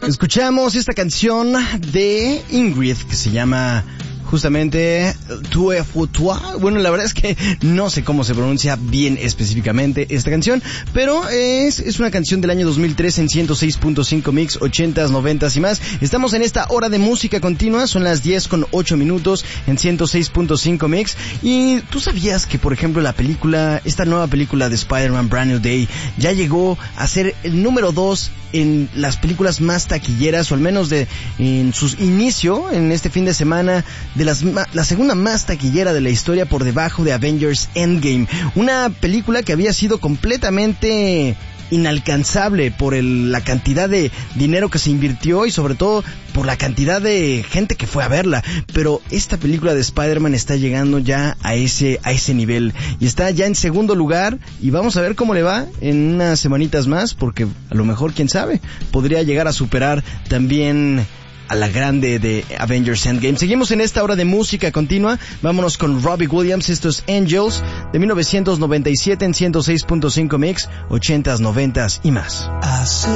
Escuchamos esta canción de Ingrid que se llama justamente Tu es toi. Bueno, la verdad es que no sé cómo se pronuncia bien específicamente esta canción, pero es una canción del año 2003 en 106.5 Mix, 80s, 90s y más. Estamos en esta hora de música continua, son las 10:08 en 106.5 Mix. Y tú sabías que, por ejemplo, esta nueva película de Spider-Man Brand New Day ya llegó a ser el número 2 en las películas más taquilleras, o al menos en su inicio, en este fin de semana, de la segunda más taquillera de la historia, por debajo de Avengers Endgame. Una película que había sido completamente inalcanzable por la cantidad de dinero que se invirtió y sobre todo por la cantidad de gente que fue a verla. Pero esta película de Spider-Man está llegando ya a ese nivel y está ya en segundo lugar, y vamos a ver cómo le va en unas semanitas más, porque a lo mejor, quién sabe, podría llegar a superar también a la grande de Avengers Endgame. Seguimos en esta hora de música continua. Vámonos con Robbie Williams. Esto es Angels de 1997 en 106.5 Mix, 80s, 90s y más.